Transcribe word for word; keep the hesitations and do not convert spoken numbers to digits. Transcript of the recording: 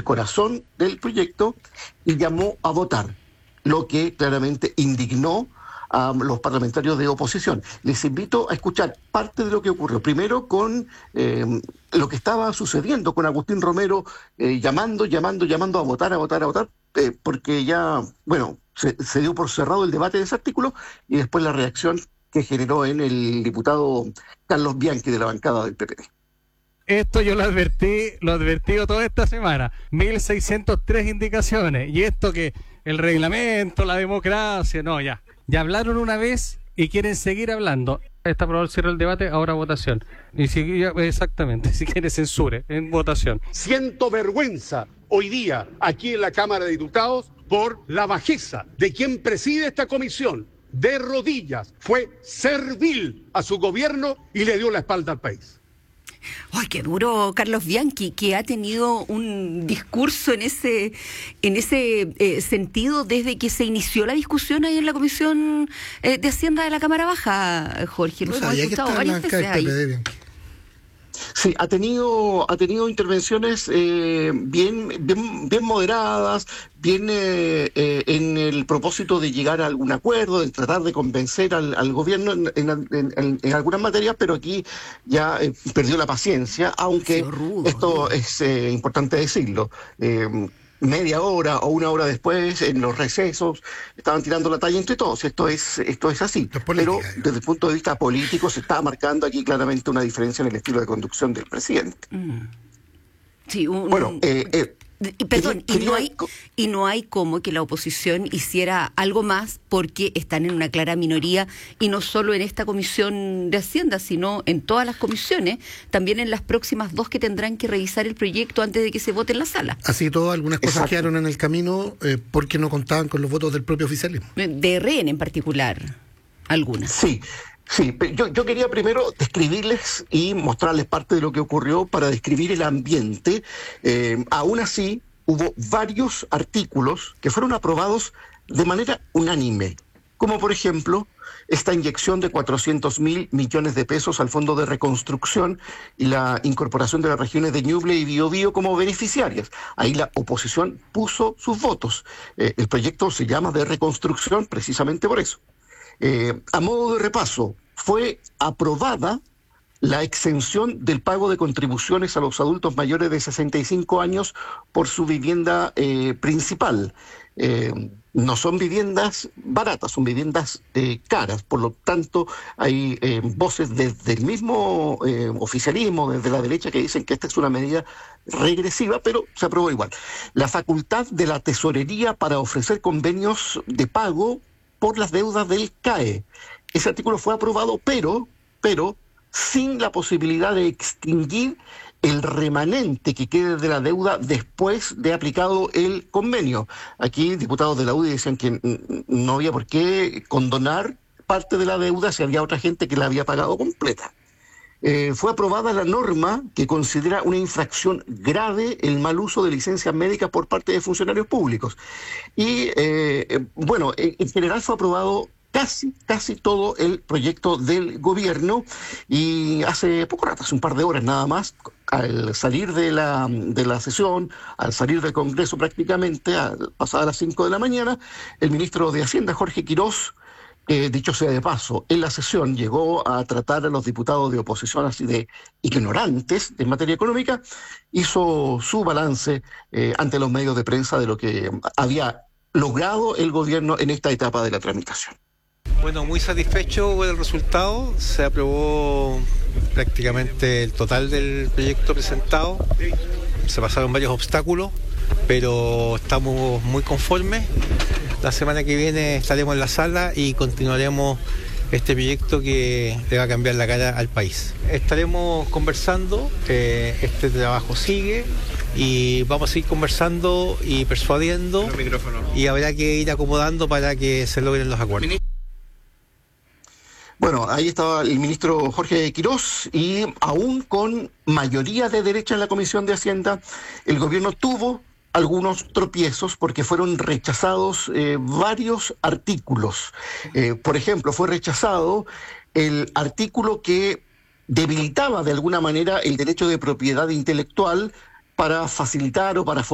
corazón del proyecto y llamó a votar, lo que claramente indignó a los parlamentarios de oposición. Les invito a escuchar parte de lo que ocurrió. Primero con eh, lo que estaba sucediendo con Agustín Romero eh, llamando, llamando, llamando a votar, a votar, a votar, eh, porque ya, bueno, se, se dio por cerrado el debate de ese artículo y después la reacción que generó en el diputado Carlos Bianchi de la bancada del P P D. Esto yo lo advertí, lo advertido toda esta semana, mil seiscientas tres indicaciones, y esto que el reglamento, la democracia, no, ya, ya hablaron una vez y quieren seguir hablando. Está aprobado el cierre del debate, ahora votación. Y si, exactamente, si quiere censure, en votación. Siento vergüenza hoy día aquí en la Cámara de Diputados por la bajeza de quien preside esta comisión. De rodillas, fue servil a su gobierno y le dio la espalda al país. ¡Ay, qué duro, Carlos Bianchi, que ha tenido un discurso en ese en ese eh, sentido desde que se inició la discusión ahí en la Comisión eh, de Hacienda de la Cámara Baja, Jorge? Lo O sea, hemos escuchado varias veces ahí. Sí, ha tenido ha tenido intervenciones eh, bien, bien bien moderadas, bien eh, eh, en el propósito de llegar a algún acuerdo, de tratar de convencer al, al gobierno en, en, en, en algunas materias, pero aquí ya eh, perdió la paciencia, aunque rudo, esto rudo. es eh, importante decirlo. Eh, media hora o una hora después, en los recesos, estaban tirando la talla entre todos. Esto es esto es así. Pero desde el punto de vista político se está marcando aquí claramente una diferencia en el estilo de conducción del presidente. Mm. Sí, un, bueno, eh, eh, Perdón, quería, y, no hay, y no hay como que la oposición hiciera algo más porque están en una clara minoría, y no solo en esta comisión de Hacienda, sino en todas las comisiones, también en las próximas dos que tendrán que revisar el proyecto antes de que se vote en la sala. Así todo, algunas cosas Exacto. quedaron en el camino eh, porque no contaban con los votos del propio oficialismo. De R N en particular, algunas. Sí. Sí, yo, yo quería primero describirles y mostrarles parte de lo que ocurrió para describir el ambiente. Eh, aún así, hubo varios artículos que fueron aprobados de manera unánime, como por ejemplo esta inyección de cuatrocientos mil millones de pesos al Fondo de Reconstrucción y la incorporación de las regiones de Ñuble y Biobío como beneficiarias. Ahí la oposición puso sus votos. Eh, el proyecto se llama de reconstrucción precisamente por eso. Eh, a modo de repaso, fue aprobada la exención del pago de contribuciones a los adultos mayores de sesenta y cinco años por su vivienda eh, principal. Eh, no son viviendas baratas, son viviendas eh, caras, por lo tanto hay eh, voces desde el mismo eh, oficialismo, desde la derecha, que dicen que esta es una medida regresiva, pero se aprobó igual. La facultad de la tesorería para ofrecer convenios de pago por las deudas del C A E. Ese artículo fue aprobado, pero, pero sin la posibilidad de extinguir el remanente que quede de la deuda después de aplicado el convenio. Aquí diputados de la U D I decían que no había por qué condonar parte de la deuda si había otra gente que la había pagado completa. Eh, fue aprobada la norma que considera una infracción grave el mal uso de licencias médicas por parte de funcionarios públicos. Y, eh, bueno, en, en general fue aprobado casi, casi todo el proyecto del gobierno, y hace poco rato, hace un par de horas nada más, al salir de la, de la sesión, al salir del Congreso prácticamente, a, pasadas las cinco de la mañana, el ministro de Hacienda, Jorge Quirós, Eh, dicho sea de paso, en la sesión llegó a tratar a los diputados de oposición así de ignorantes en materia económica, hizo su balance eh, ante los medios de prensa de lo que había logrado el gobierno en esta etapa de la tramitación. Bueno, muy satisfecho con el resultado. Se aprobó prácticamente el total del proyecto presentado. Se pasaron varios obstáculos, pero estamos muy conformes. La semana que viene estaremos en la sala y continuaremos este proyecto que le va a cambiar la cara al país. Estaremos conversando, eh, este trabajo sigue y vamos a seguir conversando y persuadiendo, y habrá que ir acomodando para que se logren los acuerdos. Bueno, ahí estaba el ministro Jorge Quirós, y aún con mayoría de derecha en la Comisión de Hacienda, el gobierno tuvo algunos tropiezos porque fueron rechazados eh, varios artículos. Eh, por ejemplo, fue rechazado el artículo que debilitaba de alguna manera el derecho de propiedad intelectual para facilitar o para